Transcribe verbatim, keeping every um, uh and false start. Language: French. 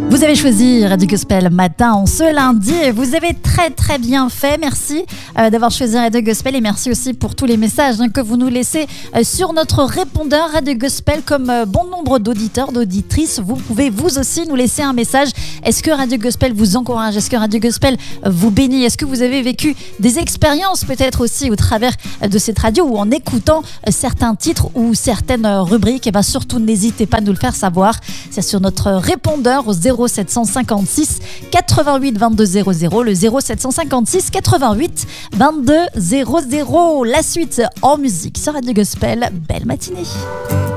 Vous avez choisi Radio Gospel Matin en ce lundi et vous avez très très bien fait. Merci euh, d'avoir choisi Radio Gospel et merci aussi pour tous les messages hein, que vous nous laissez euh, sur notre répondeur Radio Gospel. Comme euh, bon nombre d'auditeurs, d'auditrices, vous pouvez vous aussi nous laisser un message. Est-ce que Radio Gospel vous encourage? Est-ce que Radio Gospel euh, vous bénit? Est-ce que vous avez vécu des expériences peut-être aussi au travers euh, de cette radio ou en écoutant euh, certains titres ou certaines euh, rubriques? Et bien surtout n'hésitez pas à nous le faire savoir. C'est sur notre répondeur au zéro sept cent cinquante-six quatre-vingt-huit vingt-deux zéro zéro, le zéro sept cent cinquante-six quatre-vingt-huit vingt-deux zéro zéro. La suite en musique sur Radio Gospel. Belle matinée.